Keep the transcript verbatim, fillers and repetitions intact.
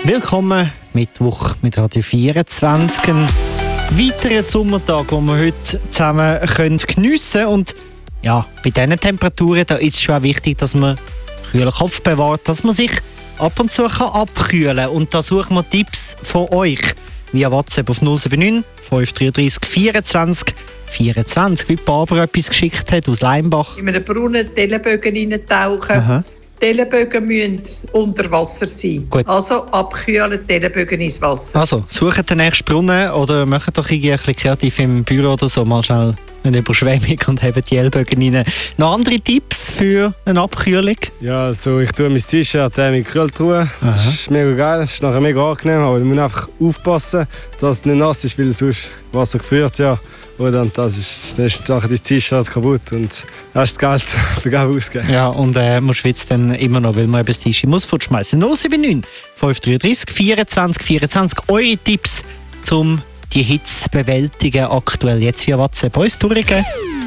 Willkommen, Mittwoch mit Radio vierundzwanzig. Ein weiterer Sommertag, den wir heute zusammen geniessen können. Und ja, bei diesen Temperaturen da ist es schon auch wichtig, dass man einen kühlen Kopf bewahrt, dass man sich ab und zu kann abkühlen kann. Und da suchen wir Tipps von euch via WhatsApp auf null sieben neun fünf drei drei vierundzwanzig vierundzwanzig, wie Barbara etwas geschickt hat aus Leimbach. In einen braunen Tellenbögen reintauchen. Aha. Tellenbögen müssen unter Wasser sein. Gut. Also abkühlen, Tellenbögen ins Wasser. Also, sucht den nächsten Brunnen oder macht doch irgendwie ein bisschen kreativ im Büro oder so mal schnell eine Überschwemmung und hebt die Ellbogen rein. Noch andere Tipps für eine Abkühlung? Ja, also ich tue mein T-Shirt in die Kühltruhe. Das ist mega geil, das ist nachher mega angenehm, aber man muss einfach aufpassen, dass es nicht nass ist, weil sonst Wasser geführt, ja. Oder das ist, dann ist nachher dein T-Shirt kaputt und hast das Geld vergeben ausgegeben. Ja, und äh, man schwitzt dann immer noch, weil man eben das T-Shirt muss fortschmeißen. null sieben neun fünf drei drei vierundzwanzig vierundzwanzig. Eure Tipps, um die Hitze bewältigen aktuell jetzt via WhatsApp uns durchgeben.